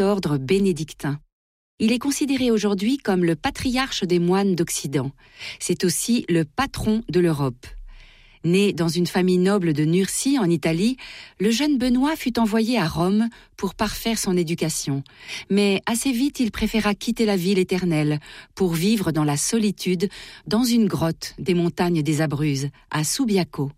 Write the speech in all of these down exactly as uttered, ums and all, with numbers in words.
ordre bénédictin. Il est considéré aujourd'hui comme le patriarche des moines d'Occident. C'est aussi le patron de l'Europe. Né dans une famille noble de Nursie, en Italie, le jeune Benoît fut envoyé à Rome pour parfaire son éducation. Mais assez vite, il préféra quitter la ville éternelle pour vivre dans la solitude, dans une grotte des montagnes des Abruzzes, à Subiaco.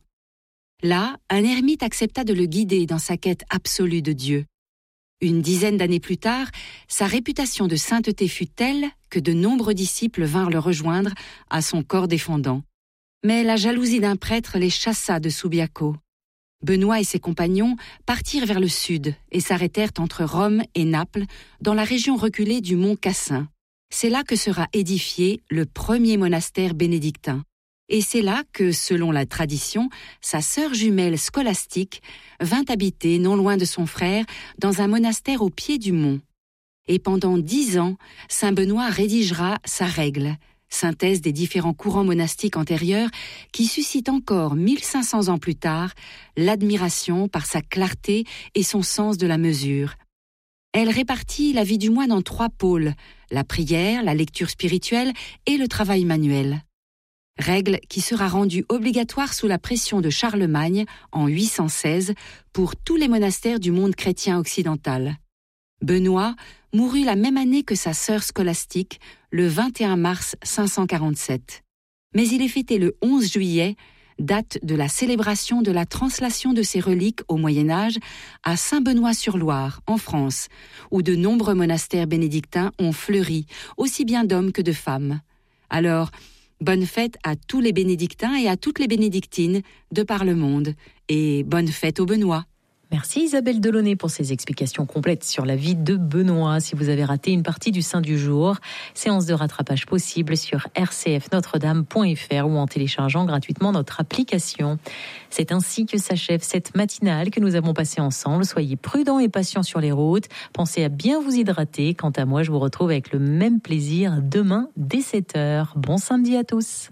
Là, un ermite accepta de le guider dans sa quête absolue de Dieu. Une dizaine d'années plus tard, sa réputation de sainteté fut telle que de nombreux disciples vinrent le rejoindre à son corps défendant. Mais la jalousie d'un prêtre les chassa de Subiaco. Benoît et ses compagnons partirent vers le sud et s'arrêtèrent entre Rome et Naples, dans la région reculée du mont Cassin. C'est là que sera édifié le premier monastère bénédictin. Et c'est là que, selon la tradition, sa sœur jumelle scolastique vint habiter non loin de son frère dans un monastère au pied du mont. Et pendant dix ans, saint Benoît rédigera sa règle, synthèse des différents courants monastiques antérieurs qui suscite encore mille cinq cents ans plus tard l'admiration par sa clarté et son sens de la mesure. Elle répartit la vie du moine en trois pôles, la prière, la lecture spirituelle et le travail manuel. Règle qui sera rendue obligatoire sous la pression de Charlemagne en huit cent seize pour tous les monastères du monde chrétien occidental. Benoît mourut la même année que sa sœur scolastique, le vingt et un mars cinq cent quarante-sept. Mais il est fêté le onze juillet, date de la célébration de la translation de ses reliques au Moyen-Âge à Saint-Benoît-sur-Loire, en France, où de nombreux monastères bénédictins ont fleuri, aussi bien d'hommes que de femmes. Alors, bonne fête à tous les bénédictins et à toutes les bénédictines de par le monde, et bonne fête aux Benoît. Merci Isabelle Delaunay pour ces explications complètes sur la vie de Benoît. Si vous avez raté une partie du Saint du jour, séance de rattrapage possible sur r c f notre dame point f r ou en téléchargeant gratuitement notre application. C'est ainsi que s'achève cette matinale que nous avons passée ensemble. Soyez prudents et patients sur les routes. Pensez à bien vous hydrater. Quant à moi, je vous retrouve avec le même plaisir demain dès sept heures. Bon samedi à tous.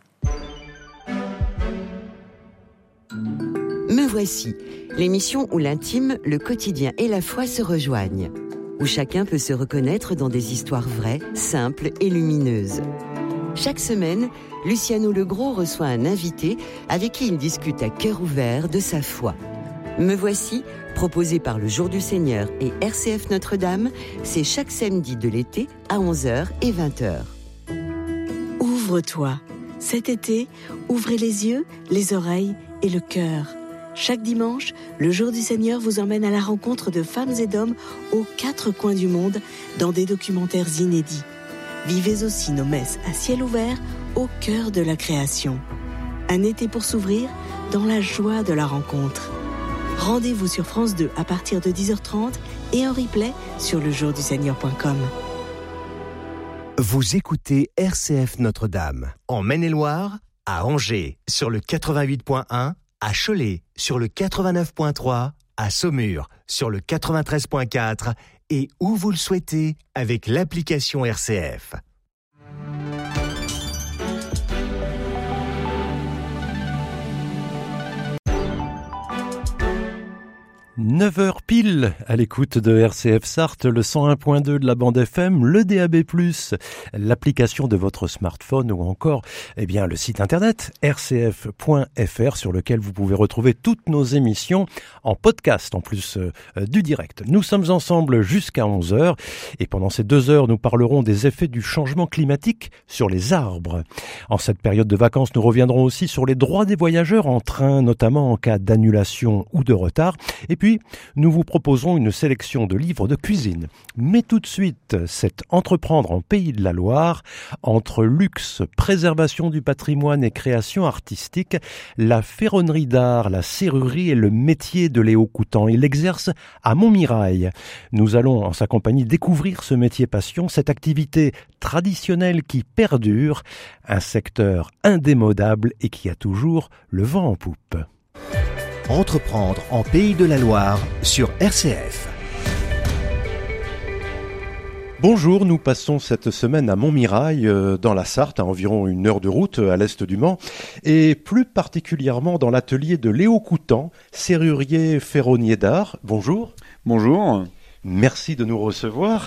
Me voici, l'émission où l'intime, le quotidien et la foi se rejoignent, où chacun peut se reconnaître dans des histoires vraies, simples et lumineuses. Chaque semaine, Luciano Legros reçoit un invité avec qui il discute à cœur ouvert de sa foi. Me voici, proposé par le Jour du Seigneur et R C F Notre-Dame, c'est chaque samedi de l'été à onze heures et vingt heures. Ouvre-toi. Cet été, ouvrez les yeux, les oreilles et le cœur. Chaque dimanche, le Jour du Seigneur vous emmène à la rencontre de femmes et d'hommes aux quatre coins du monde dans des documentaires inédits. Vivez aussi nos messes à ciel ouvert au cœur de la création. Un été pour s'ouvrir dans la joie de la rencontre. Rendez-vous sur France deux à partir de dix heures trente et en replay sur le jour du seigneur point com. Vous écoutez R C F Notre-Dame, en Maine-et-Loire, à Angers, sur le quatre-vingt-huit point un, à Cholet, sur le quatre-vingt-neuf point trois, à Saumur, sur le quatre-vingt-treize point quatre et où vous le souhaitez avec l'application R C F. neuf heures pile à l'écoute de R C F Sarthe, le cent un point deux de la bande F M, le D A B plus, l'application de votre smartphone ou encore eh bien, le site internet r c f point f r sur lequel vous pouvez retrouver toutes nos émissions en podcast en plus euh, du direct. Nous sommes ensemble jusqu'à onze heures et pendant ces deux heures, nous parlerons des effets du changement climatique sur les arbres. En cette période de vacances, nous reviendrons aussi sur les droits des voyageurs en train, notamment en cas d'annulation ou de retard. Et puis, nous vous proposons une sélection de livres de cuisine. Mais tout de suite, c'est Entreprendre en Pays de la Loire. Entre luxe, préservation du patrimoine et création artistique, la ferronnerie d'art, la serrurerie et le métier de Léo Coutan. Il exerce à Montmirail. Nous allons, en sa compagnie, découvrir ce métier passion, cette activité traditionnelle qui perdure, un secteur indémodable et qui a toujours le vent en poupe. Entreprendre en Pays de la Loire sur R C F. Bonjour, nous passons cette semaine à Montmirail, euh, dans la Sarthe, à environ une heure de route à l'est du Mans, et plus particulièrement dans l'atelier de Léo Coutan, serrurier ferronnier d'art. Bonjour. Bonjour. Merci de nous recevoir.